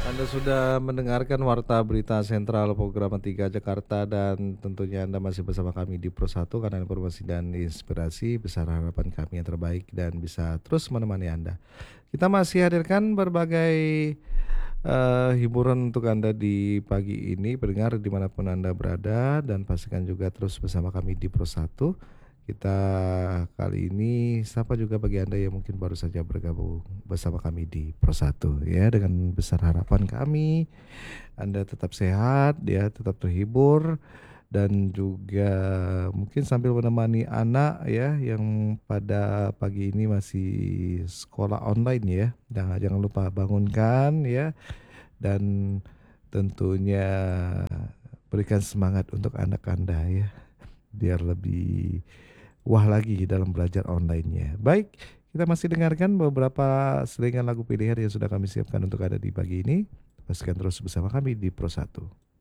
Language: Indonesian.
Anda sudah mendengarkan Warta Berita Sentral Program 3 Jakarta dan tentunya Anda masih bersama kami di Pro 1 karena informasi dan inspirasi besar harapan kami yang terbaik dan bisa terus menemani Anda. Kita masih hadirkan berbagai hiburan untuk Anda di pagi ini, pendengar dimanapun Anda berada dan pastikan juga terus bersama kami di Pro 1. Kita kali ini sapa juga bagi Anda yang mungkin baru saja bergabung bersama kami di Pro 1 ya, dengan besar harapan kami Anda tetap sehat ya, tetap terhibur dan juga mungkin sambil menemani anak ya yang pada pagi ini masih sekolah online ya. Jangan lupa bangunkan ya dan tentunya berikan semangat untuk anak Anda ya biar lebih wah lagi dalam belajar online-nya. Baik, kita masih dengarkan beberapa selingan lagu pilihan yang sudah kami siapkan untuk Anda di pagi ini. Pastikan terus bersama kami di Pro 1.